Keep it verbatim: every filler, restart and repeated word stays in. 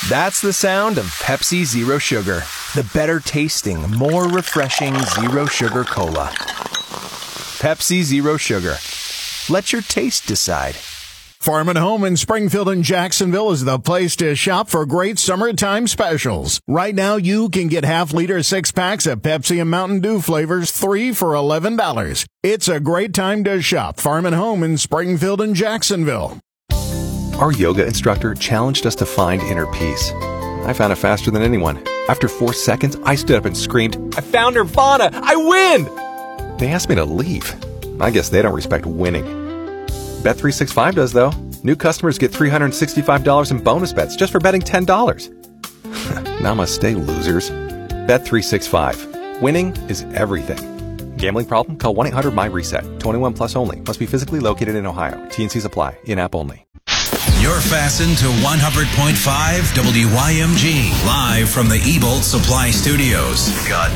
That's the sound of Pepsi Zero Sugar. The better tasting, more refreshing Zero Sugar Cola. Pepsi Zero Sugar. Let your taste decide. Farm and Home in Springfield and Jacksonville is the place to shop for great summertime specials. Right now, you can get half-liter six-packs of Pepsi and Mountain Dew flavors, three for eleven dollars. It's a great time to shop. Farm and Home in Springfield and Jacksonville. Our yoga instructor challenged us to find inner peace. I found it faster than anyone. After four seconds, I stood up and screamed, "I found Nirvana! I win!" They asked me to leave. I guess they don't respect winning. Bet three sixty-five does, though. New customers get three hundred sixty-five dollars in bonus bets just for betting ten dollars. Namaste, losers. Bet three sixty-five. Winning is everything. Gambling problem? Call one eight hundred M Y reset. twenty-one plus only. Must be physically located in Ohio. T N Cs apply. In-app only. You're fastened to one hundred point five W Y M G. Live from the Ebolt Supply Studios. God